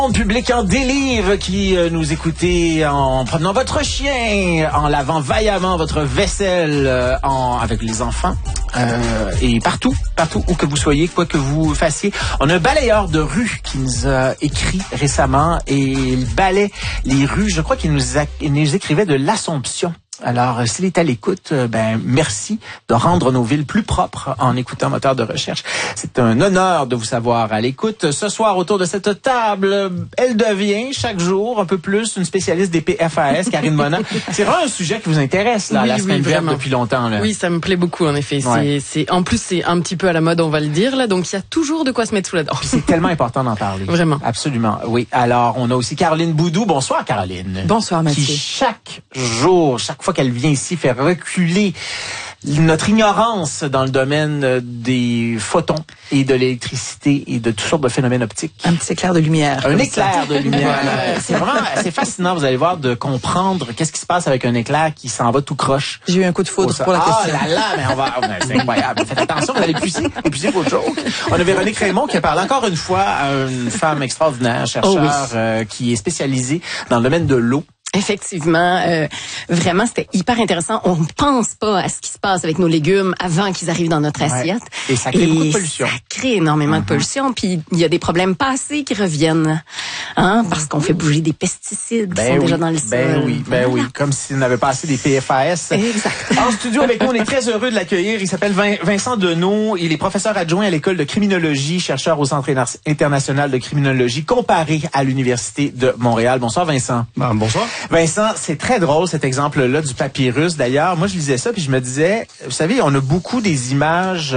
Public en délire qui nous écoutez en promenant votre chien, en lavant vaillamment votre vaisselle avec les enfants et partout où que vous soyez, quoi que vous fassiez. On a un balayeur de rue qui nous a écrit récemment et il balaie les rues. Je crois qu'il nous écrivait de l'Assomption. Alors, s'il est à l'écoute, merci de rendre nos villes plus propres en écoutant Moteur de recherche. C'est un honneur de vous savoir à l'écoute. Ce soir, autour de cette table, elle devient chaque jour un peu plus une spécialiste des PFAS, Karine Monin. C'est vraiment un sujet qui vous intéresse, là, la semaine verte depuis longtemps, là. Oui, ça me plaît beaucoup, en effet. Ouais. En plus, c'est un petit peu à la mode, on va le dire, là. Donc, il y a toujours de quoi se mettre sous la dent. Puis c'est tellement important d'en parler. Vraiment. Absolument, oui. Alors, on a aussi Caroline Boudou. Bonsoir, Caroline. Bonsoir, Mathieu. Qui, chaque fois qu'elle vient ici, fait reculer notre ignorance dans le domaine des photons et de l'électricité et de toutes sortes de phénomènes optiques. Un petit éclair de lumière. Un éclair de lumière. C'est vraiment assez fascinant, vous allez voir, de comprendre qu'est-ce qui se passe avec un éclair qui s'en va tout croche. J'ai eu un coup de foudre pour la question. Ah là là, mais c'est incroyable. Faites attention, vous allez épuiser vos jokes. On a Véronique Raymond qui a parlé encore une fois à une femme extraordinaire, chercheur, qui est spécialisée dans le domaine de l'eau. Effectivement, vraiment, c'était hyper intéressant. On ne pense pas à ce qui se passe avec nos légumes avant qu'ils arrivent dans notre assiette. Et ça crée beaucoup de pollution. Ça crée énormément de pollution. Puis il y a des problèmes passés qui reviennent, parce qu'on fait bouger des pesticides qui sont déjà dans le sol. Oui, comme si on n'avait pas assez des PFAS. Exact. En studio avec nous, on est très heureux de l'accueillir. Il s'appelle Vincent Deneau. Il est professeur adjoint à l'école de criminologie, chercheur au Centre international de criminologie comparée à l'Université de Montréal. Bonsoir, Vincent. Bonsoir. Vincent, c'est très drôle cet exemple-là du papyrus. D'ailleurs, moi je lisais ça puis je me disais, vous savez, on a beaucoup des images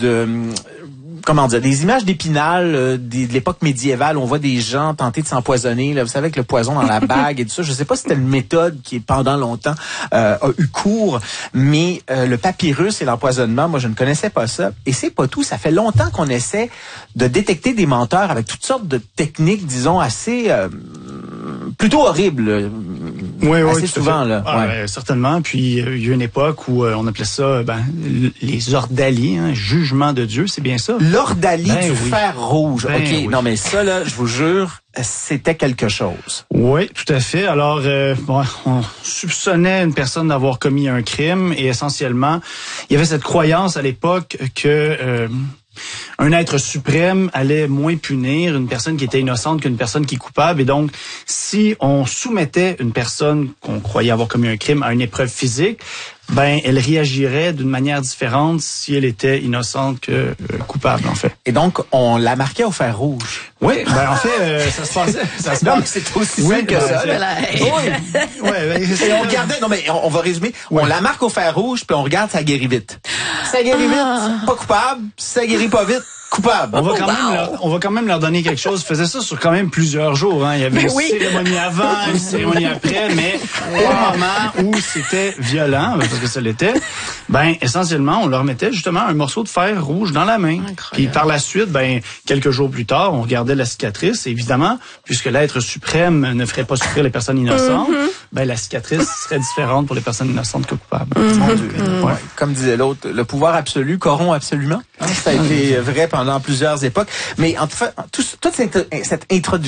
des images d'Épinal de l'époque médiévale. On voit des gens tenter de s'empoisonner, là, vous savez, avec le poison dans la bague et tout ça. Je sais pas si c'était une méthode qui, pendant longtemps, a eu cours, mais le papyrus et l'empoisonnement, moi, je ne connaissais pas ça. Et c'est pas tout. Ça fait longtemps qu'on essaie de détecter des menteurs avec toutes sortes de techniques, disons, assez plutôt horribles. Assez souvent, là. Certainement. Puis, il y a eu une époque où on appelait ça les ordalies, jugement de Dieu, c'est bien ça. L'ordalie du fer rouge. Non, mais ça, là, je vous jure, c'était quelque chose. Oui, tout à fait. Alors, on soupçonnait une personne d'avoir commis un crime et essentiellement, il y avait cette croyance à l'époque que un être suprême allait moins punir une personne qui était innocente qu'une personne qui est coupable. Et donc, si on soumettait une personne qu'on croyait avoir commis un crime à une épreuve physique, elle réagirait d'une manière différente si elle était innocente que coupable, en fait. Et donc, on la marquait au fer rouge. Oui, en fait, ça se passait. C'est aussi simple que ça. Et on regardait, on va résumer. Oui. On la marque au fer rouge, puis on regarde, ça guérit vite. Ça guérit vite, pas coupable. Ça guérit pas vite, coupable. On va quand même leur donner quelque chose. Ils faisaient ça sur quand même plusieurs jours. Il y avait une cérémonie avant, une cérémonie après, mais au moment où c'était violent, parce que ça l'était, essentiellement, on leur mettait justement un morceau de fer rouge dans la main. Incroyable. Puis par la suite, quelques jours plus tard, on regardait la cicatrice. Et évidemment, puisque l'être suprême ne ferait pas souffrir les personnes innocentes, la cicatrice serait différente pour les personnes innocentes que coupables. Mon Dieu. Ouais. Comme disait l'autre, le pouvoir absolu corrompt absolument. Ça a été vrai pendant plusieurs époques. Mais en tout cas, toute cette introduction